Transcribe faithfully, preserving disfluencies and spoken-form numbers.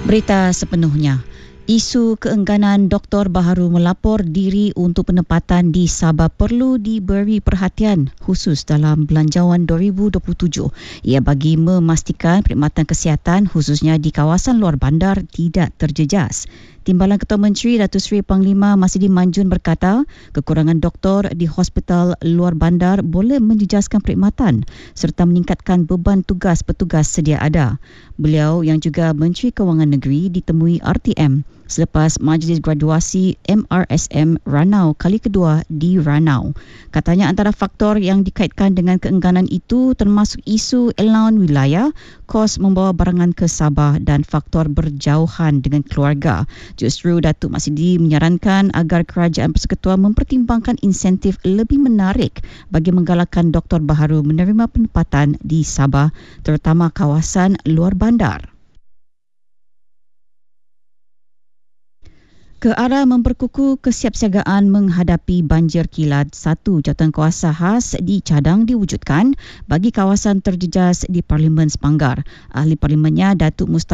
Berita sepenuhnya. Isu keengganan Doktor Baharu melapor diri untuk penempatan di Sabah perlu diberi perhatian khusus dalam Belanjawan dua ribu dua puluh tujuh. Ia bagi memastikan perkhidmatan kesihatan khususnya di kawasan luar bandar tidak terjejas. Timbalan Ketua Menteri Datuk Seri Panglima Masidi Manjun berkata, kekurangan doktor di hospital luar bandar boleh menjejaskan perkhidmatan serta meningkatkan beban tugas petugas sedia ada. Beliau yang juga Menteri Kewangan Negeri ditemui R T M selepas majlis graduasi M R S M Ranau kali kedua di Ranau. Katanya antara faktor yang dikaitkan dengan keengganan itu termasuk isu allowance wilayah, kos membawa barangan ke Sabah dan faktor berjauhan dengan keluarga. Justru Datuk Masidi menyarankan agar Kerajaan Persekutuan mempertimbangkan insentif lebih menarik bagi menggalakkan Doktor Baharu menerima penempatan di Sabah, terutama kawasan luar bandar. Ke arah memperkukuh kesiapsiagaan menghadapi banjir kilat, satu jawatankuasa khas dicadang diwujudkan bagi kawasan terjejas di Parlimen Sepanggar. Ahli Parlimennya Datuk Mustafa